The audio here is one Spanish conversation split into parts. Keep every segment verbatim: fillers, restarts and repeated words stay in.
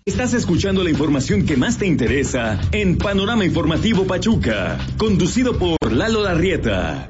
Estás escuchando la información que más te interesa en Panorama Informativo Pachuca, conducido por Lalo Larrieta.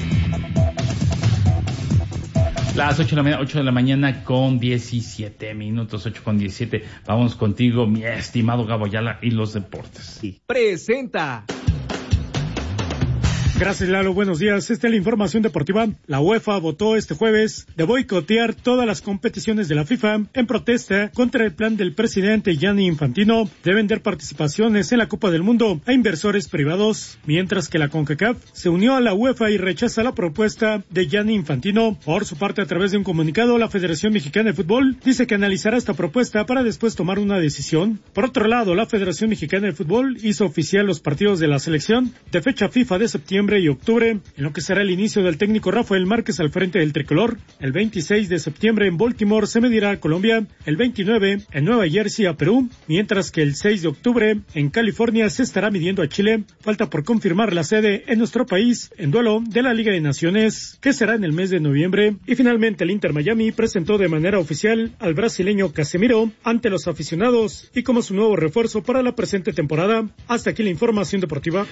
Las ocho de la mañana, ocho de la mañana con diecisiete minutos, ocho con diecisiete. Vamos contigo, mi estimado Gabo Ayala, y los deportes. Presenta. Gracias, Lalo. Buenos días. Esta es la información deportiva. La UEFA votó este jueves de boicotear todas las competiciones de la FIFA en protesta contra el plan del presidente Gianni Infantino de vender participaciones en la Copa del Mundo a inversores privados, mientras que la CONCACAF se unió a la UEFA y rechaza la propuesta de Gianni Infantino. Por su parte, a través de un comunicado, la Federación Mexicana de Fútbol dice que analizará esta propuesta para después tomar una decisión. Por otro lado, la Federación Mexicana de Fútbol hizo oficial los partidos de la selección de fecha FIFA de septiembre y octubre, en lo que será el inicio del técnico Rafael Márquez al frente del tricolor. El veintiséis de septiembre en Baltimore se medirá a Colombia, el veintinueve en Nueva Jersey a Perú, mientras que el seis de octubre en California se estará midiendo a Chile. Falta por confirmar la sede en nuestro país en duelo de la Liga de Naciones, que será en el mes de noviembre. Y finalmente el Inter Miami presentó de manera oficial al brasileño Casemiro ante los aficionados y como su nuevo refuerzo para la presente temporada. Hasta aquí la información deportiva.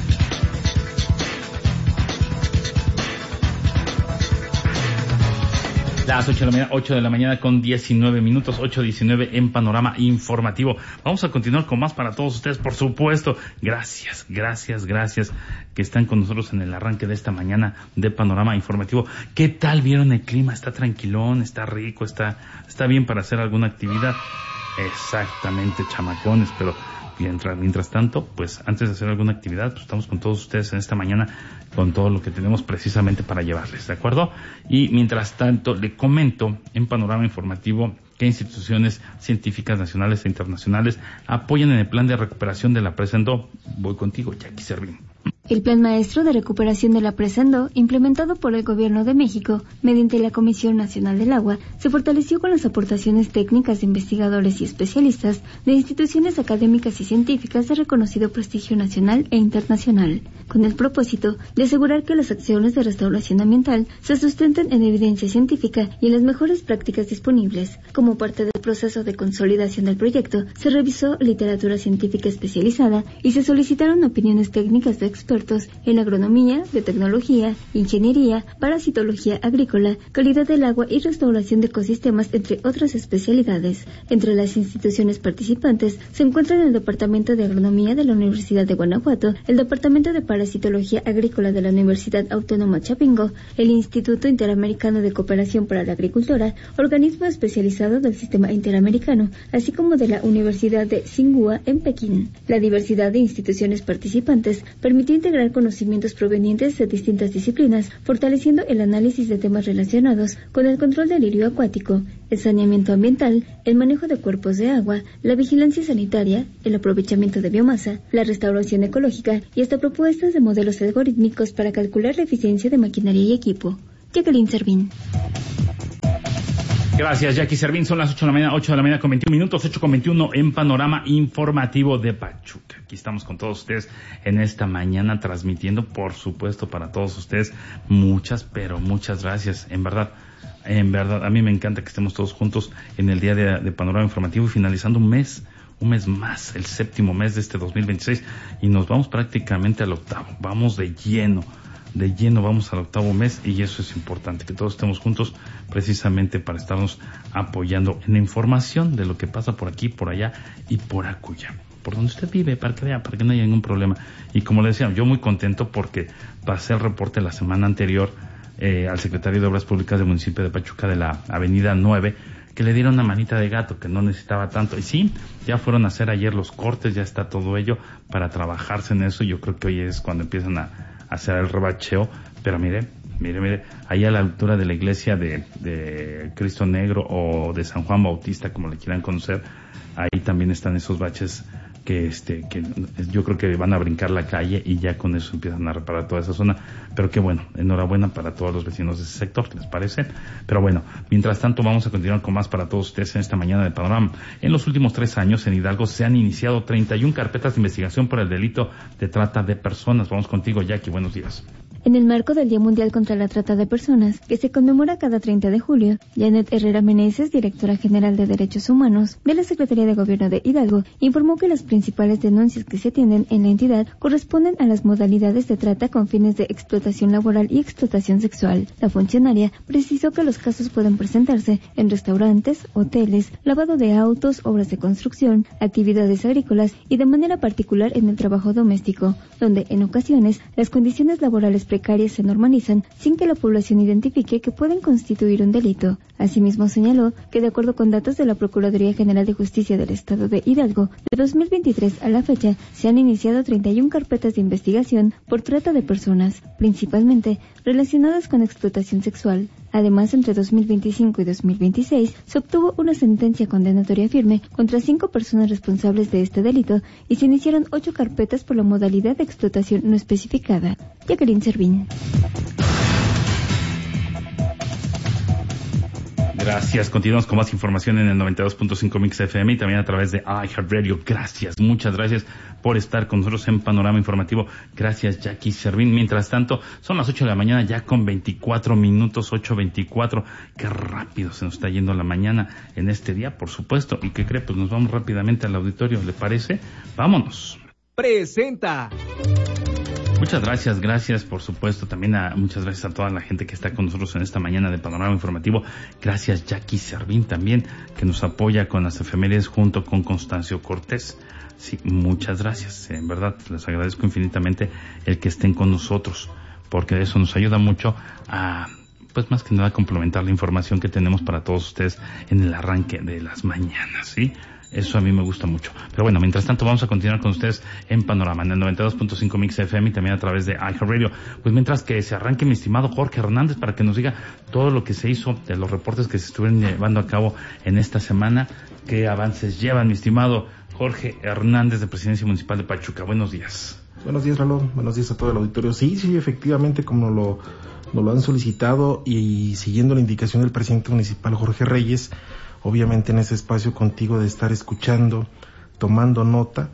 Las ocho de la mañana, ocho de la mañana con diecinueve minutos, ocho diecinueve en Panorama Informativo. Vamos a continuar con más para todos ustedes, por supuesto. Gracias, gracias, gracias que están con nosotros en el arranque de esta mañana de Panorama Informativo. ¿Qué tal vieron el clima? ¿Está tranquilón? ¿Está rico? ¿Está, está bien para hacer alguna actividad? Exactamente, chamacones, pero mientras, mientras tanto, pues antes de hacer alguna actividad, pues estamos con todos ustedes en esta mañana con todo lo que tenemos precisamente para llevarles, ¿de acuerdo? Y mientras tanto, le comento en Panorama Informativo que instituciones científicas nacionales e internacionales apoyan en el plan de recuperación de la Presa Endo. Voy contigo, Jackie Servín. El Plan Maestro de Recuperación de la Presa Endo, implementado por el Gobierno de México mediante la Comisión Nacional del Agua, se fortaleció con las aportaciones técnicas de investigadores y especialistas de instituciones académicas y científicas de reconocido prestigio nacional e internacional, con el propósito de asegurar que las acciones de restauración ambiental se sustenten en evidencia científica y en las mejores prácticas disponibles. Como parte del proceso de consolidación del proyecto, se revisó literatura científica especializada y se solicitaron opiniones técnicas de expertos en agronomía, biotecnología, ingeniería, parasitología agrícola, calidad del agua y restauración de ecosistemas, entre otras especialidades. Entre las instituciones participantes se encuentran el Departamento de Agronomía de la Universidad de Guanajuato, el Departamento de Parasitología Agrícola de la Universidad Autónoma Chapingo, el Instituto Interamericano de Cooperación para la Agricultura, organismo especializado del Sistema Interamericano, así como de la Universidad de Tsinghua en Pekín. La diversidad de instituciones participantes permitió integrar conocimientos provenientes de distintas disciplinas, fortaleciendo el análisis de temas relacionados con el control del lirio acuático, el saneamiento ambiental, el manejo de cuerpos de agua, la vigilancia sanitaria, el aprovechamiento de biomasa, la restauración ecológica y hasta propuestas de modelos algorítmicos para calcular la eficiencia de maquinaria y equipo. Jacqueline Servín. Gracias, Jackie Servín. Son las ocho de la mañana, ocho de la mañana con veintiún minutos, ocho con veintiuno en Panorama Informativo de Pachuca. Aquí estamos con todos ustedes en esta mañana transmitiendo, por supuesto, para todos ustedes. Muchas, pero muchas gracias. En verdad, en verdad, a mí me encanta que estemos todos juntos en el día de, de Panorama Informativo y finalizando un mes, un mes más, el séptimo mes de este dos mil veintiséis, y nos vamos prácticamente al octavo. Vamos de lleno. de lleno vamos al octavo mes y eso es importante, que todos estemos juntos precisamente para estarnos apoyando en la información de lo que pasa por aquí, por allá y por acuya, por donde usted vive, para que vea, para que no haya ningún problema. Y como le decía, yo muy contento porque pasé el reporte la semana anterior eh, al secretario de Obras Públicas del municipio de Pachuca de la Avenida nueve, que le dieron una manita de gato, que no necesitaba tanto. Y sí, ya fueron a hacer ayer los cortes, ya está todo ello para trabajarse en eso. Yo creo que hoy es cuando empiezan a hacer el rebacheo, pero mire, mire, mire, ahí a la altura de la iglesia de, de Cristo Negro o de San Juan Bautista, como le quieran conocer, ahí también están esos baches que este que yo creo que van a brincar la calle y ya con eso empiezan a reparar toda esa zona. Pero qué bueno, enhorabuena para todos los vecinos de ese sector, ¿les parece? Pero bueno, mientras tanto vamos a continuar con más para todos ustedes en esta mañana de Panorama. En los últimos tres años en Hidalgo se han iniciado treinta y una carpetas de investigación por el delito de trata de personas. Vamos contigo, Jackie, buenos días. En el marco del Día Mundial contra la Trata de Personas, que se conmemora cada treinta de julio, Janet Herrera Meneses, directora general de Derechos Humanos de la Secretaría de Gobierno de Hidalgo, informó que las principales denuncias que se atienden en la entidad corresponden a las modalidades de trata con fines de explotación laboral y explotación sexual. La funcionaria precisó que los casos pueden presentarse en restaurantes, hoteles, lavado de autos, obras de construcción, actividades agrícolas y de manera particular en el trabajo doméstico, donde en ocasiones las condiciones laborales precarias se normalizan sin que la población identifique que pueden constituir un delito. Asimismo señaló que de acuerdo con datos de la Procuraduría General de Justicia del Estado de Hidalgo, de dos mil veintitrés a la fecha se han iniciado treinta y una carpetas de investigación por trata de personas, principalmente relacionadas con explotación sexual. Además, entre dos mil veinticinco y dos mil veintiséis se obtuvo una sentencia condenatoria firme contra cinco personas responsables de este delito y se iniciaron ocho carpetas por la modalidad de explotación no especificada. Jacqueline Servín. Gracias. Continuamos con más información en el noventa y dos punto cinco Mix F M y también a través de iHeartRadio. Gracias, muchas gracias por estar con nosotros en Panorama Informativo. Gracias, Jackie Servín. Mientras tanto, son las ocho de la mañana ya con veinticuatro minutos, ocho veinticuatro. Qué rápido se nos está yendo la mañana en este día, por supuesto. ¿Y qué cree? Pues nos vamos rápidamente al auditorio, ¿le parece? Vámonos. Presenta. Muchas gracias, gracias por supuesto, también a, muchas gracias a toda la gente que está con nosotros en esta mañana de Panorama Informativo. Gracias Jackie Servín también, que nos apoya con las efemérides junto con Constancio Cortés. Sí, muchas gracias, en verdad, les agradezco infinitamente el que estén con nosotros, porque eso nos ayuda mucho a, pues más que nada, complementar la información que tenemos para todos ustedes en el arranque de las mañanas, ¿sí? Eso a mí me gusta mucho. Pero bueno, mientras tanto vamos a continuar con ustedes en Panorama, en el noventa y dos punto cinco Mix F M y también a través de iHeartRadio. Pues mientras que se arranque mi estimado Jorge Hernández para que nos diga todo lo que se hizo, de los reportes que se estuvieron llevando a cabo en esta semana, qué avances llevan, mi estimado Jorge Hernández de Presidencia Municipal de Pachuca. Buenos días. Buenos días, Lalo. Buenos días a todo el auditorio. Sí, sí, efectivamente, como lo, nos lo han solicitado y siguiendo la indicación del presidente municipal Jorge Reyes, obviamente en ese espacio contigo de estar escuchando, tomando nota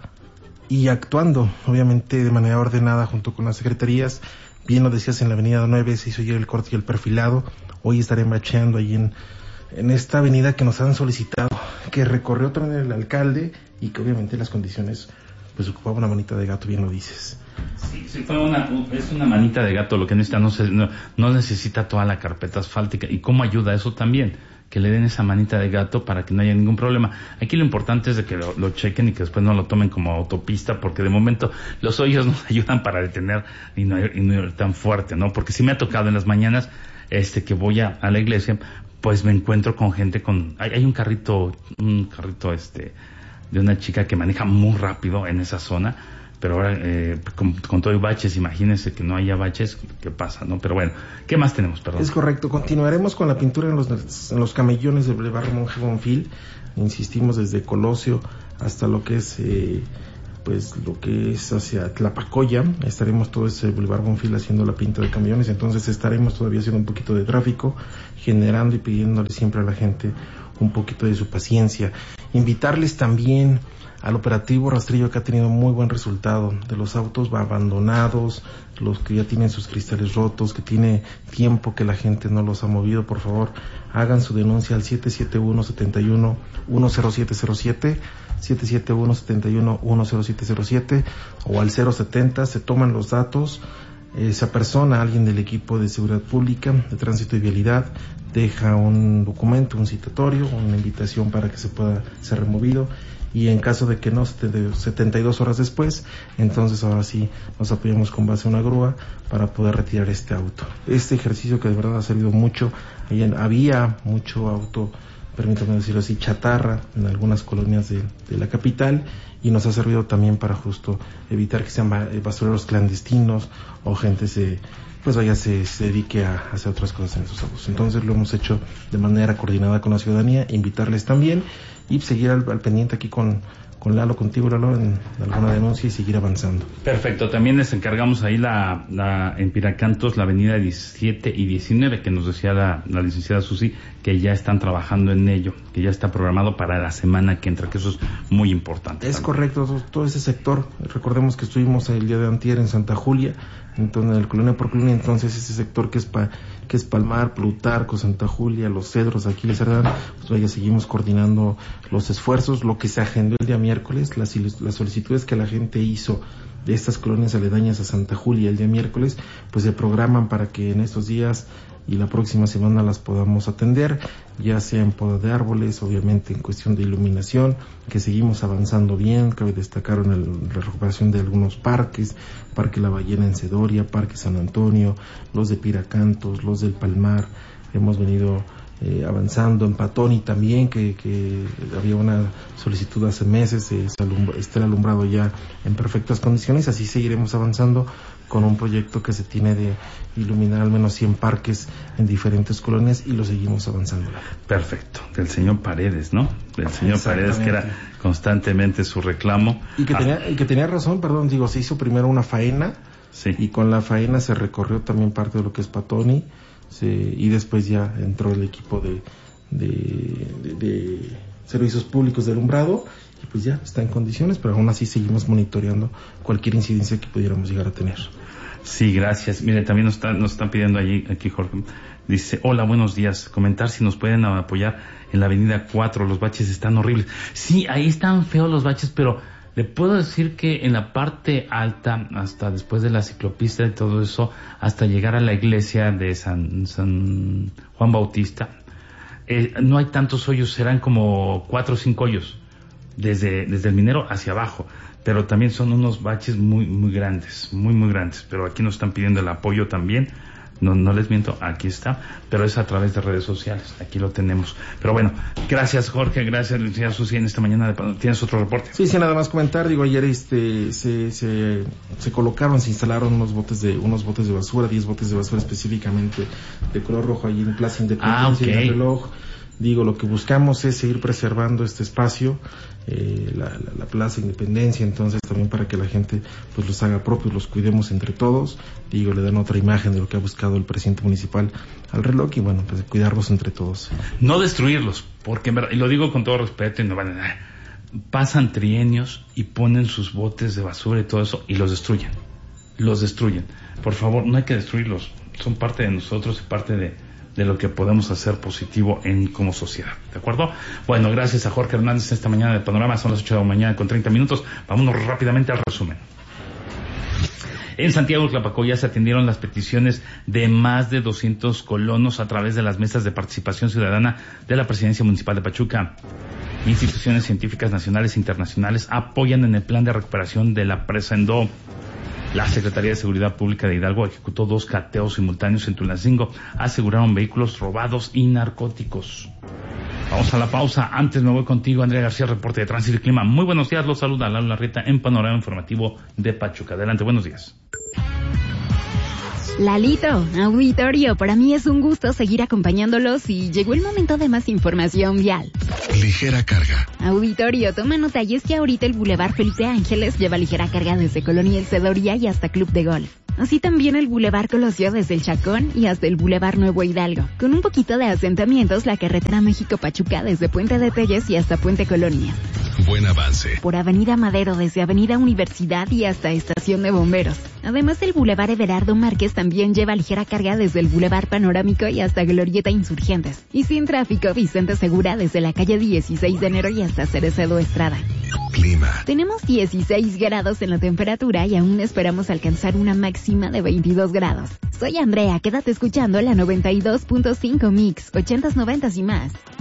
y actuando, obviamente de manera ordenada junto con las secretarías. Bien lo decías, en la avenida nueve se hizo ya el corte y el perfilado. Hoy estaré macheando ahí en, en esta avenida que nos han solicitado, que recorrió también el alcalde y que obviamente las condiciones pues ocupaba una manita de gato, bien lo dices. Sí, sí, fue una, es una manita de gato lo que necesita, no, se, no, no necesita toda la carpeta asfáltica. ¿Y cómo ayuda eso también? Que le den esa manita de gato para que no haya ningún problema. Aquí lo importante es de que lo, lo chequen y que después no lo tomen como autopista, porque de momento los hoyos no ayudan para detener y no, y no ir tan fuerte, ¿no? Porque si me ha tocado en las mañanas este que voy a, a la iglesia, pues me encuentro con gente con... Hay, hay un carrito, un carrito este de una chica que maneja muy rápido en esa zona, pero ahora eh, con, con todo y baches, imagínense que no haya baches, ¿qué pasa, no? Pero bueno, ¿qué más tenemos, perdón? Es correcto, continuaremos con la pintura en los, en los camellones del Boulevard Monje Bonfil. Insistimos desde Colosio hasta lo que es eh, pues lo que es hacia Tlapacoya. Estaremos todo ese Boulevard Bonfil haciendo la pinta de camellones, entonces estaremos todavía haciendo un poquito de tráfico, generando y pidiéndole siempre a la gente un poquito de su paciencia. Invitarles también al operativo rastrillo, que ha tenido muy buen resultado, de los autos abandonados, los que ya tienen sus cristales rotos, que tiene tiempo que la gente no los ha movido. Por favor, hagan su denuncia al siete siete uno, siete uno, uno cero siete cero siete, siete siete uno, siete uno, uno cero siete cero siete o al cero setenta, se toman los datos, esa persona, alguien del equipo de seguridad pública, de tránsito y vialidad, deja un documento, un citatorio, una invitación para que se pueda ser removido. Y en caso de que no, setenta y dos horas después, entonces ahora sí nos apoyamos con base a una grúa para poder retirar este auto. Este ejercicio que de verdad ha servido mucho, había mucho auto, permítanme decirlo así, chatarra en algunas colonias de, de la capital, y nos ha servido también para justo evitar que sean basureros clandestinos o gente se pues vaya se, se dedique a hacer otras cosas en esos autos. Entonces lo hemos hecho de manera coordinada con la ciudadanía, invitarles también y seguir al, al pendiente aquí con, con Lalo, contigo, Lalo, en alguna denuncia y seguir avanzando. Perfecto, también les encargamos ahí la, la en Piracantos, la avenida diecisiete y diecinueve, que nos decía la, la licenciada Susi, que ya están trabajando en ello, que ya está programado para la semana que entra, que eso es muy importante. Es también. Correcto, todo, todo ese sector, recordemos que estuvimos el día de antier en Santa Julia, entonces en el colonia por colonia, entonces ese sector que es pa, que es Palmar, Plutarco, Santa Julia, Los Cedros, Aquiles Cerdán, pues vaya, seguimos coordinando los esfuerzos, lo que se agendó el día miércoles, las, las solicitudes que la gente hizo de estas colonias aledañas a Santa Julia el día miércoles, pues se programan para que en estos días y la próxima semana las podamos atender, ya sea en poda de árboles, obviamente en cuestión de iluminación, que seguimos avanzando bien. Cabe destacar en el, la recuperación de algunos parques, Parque La Ballena en Cedoria, Parque San Antonio, los de Piracantos, los del Palmar, hemos venido eh, avanzando en Patoni también, que, que había una solicitud hace meses, eh, alumbra, está el alumbrado ya en perfectas condiciones, así seguiremos avanzando con un proyecto que se tiene de iluminar al menos cien parques en diferentes colonias y lo seguimos avanzando. Perfecto, del señor Paredes, ¿no? Del señor Paredes, que era constantemente su reclamo. Y que, ah. tenía, y que tenía razón, perdón, digo, se hizo primero una faena, sí. Y con la faena se recorrió también parte de lo que es Patoni, se, y después ya entró el equipo de, de, de, de servicios públicos de alumbrado, y pues ya está en condiciones, pero aún así seguimos monitoreando cualquier incidencia que pudiéramos llegar a tener. Sí, gracias. Mire, también nos, está, nos están pidiendo allí, aquí Jorge, dice, hola, buenos días, comentar si nos pueden apoyar en la avenida cuatro, los baches están horribles. Sí, ahí están feos los baches, pero le puedo decir que en la parte alta, hasta después de la ciclopista y todo eso, hasta llegar a la iglesia de San, San Juan Bautista, eh, no hay tantos hoyos, serán como cuatro o cinco hoyos, desde, desde el Minero hacia abajo, pero también son unos baches muy, muy grandes, muy, muy grandes, pero aquí nos están pidiendo el apoyo también, no, no les miento, aquí está, pero es a través de redes sociales, aquí lo tenemos. Pero bueno, gracias Jorge, gracias licenciada Susi, en esta mañana de, ¿tienes otro reporte? Sí, sí, nada más comentar, digo, ayer este se, se, se colocaron, se instalaron unos botes de unos botes de basura, diez botes de basura específicamente de color rojo allí en Plaza Independencia, ah, okay. En el reloj. Digo, lo que buscamos es seguir preservando este espacio, eh, la, la, la Plaza Independencia, entonces también para que la gente pues los haga propios, los cuidemos entre todos. Digo, le dan otra imagen de lo que ha buscado el presidente municipal al reloj y bueno, pues cuidarlos entre todos. No destruirlos, porque y lo digo con todo respeto y no van a... Pasan trienios y ponen sus botes de basura y todo eso y los destruyen, los destruyen. Por favor, no hay que destruirlos, son parte de nosotros y parte de... de lo que podemos hacer positivo en como sociedad, ¿de acuerdo? Bueno, gracias a Jorge Hernández esta mañana de Panorama, son las ocho de la mañana con treinta minutos, vámonos rápidamente al resumen. En Santiago Tlapacoya se atendieron las peticiones de más de doscientos colonos a través de las mesas de participación ciudadana de la Presidencia Municipal de Pachuca. Instituciones científicas nacionales e internacionales apoyan en el plan de recuperación de la presa Endó. La Secretaría de Seguridad Pública de Hidalgo ejecutó dos cateos simultáneos en Tulancingo. Aseguraron vehículos robados y narcóticos. Vamos a la pausa. Antes me voy contigo, Andrea García, reporte de tránsito y clima. Muy buenos días, los saluda Lalo Larrieta en Panorama Informativo de Pachuca. Adelante, buenos días. Lalito, auditorio, para mí es un gusto seguir acompañándolos y llegó el momento de más información vial. Ligera carga. Auditorio, toma nota, y es que ahorita el Boulevard Felipe Ángeles lleva ligera carga desde Colonia El Cedoria y hasta Club de Golf. Así también el Boulevard Colosio desde el Chacón y hasta el Boulevard Nuevo Hidalgo. Con un poquito de asentamientos, la carretera México-Pachuca desde Puente de Telles y hasta Puente Colonia. Buen avance. Por Avenida Madero desde Avenida Universidad y hasta Estación de Bomberos. Además, el Boulevard Everardo Márquez también lleva ligera carga desde el Boulevard Panorámico y hasta Glorieta Insurgentes. Y sin tráfico, Vicente Segura desde la calle dieciséis de enero y hasta Cerecedo Estrada. Clima. Tenemos dieciséis grados en la temperatura y aún esperamos alcanzar una máxima de veintidós grados. Soy Andrea, quédate escuchando la noventa y dos punto cinco Mix, ochentas, noventas y más.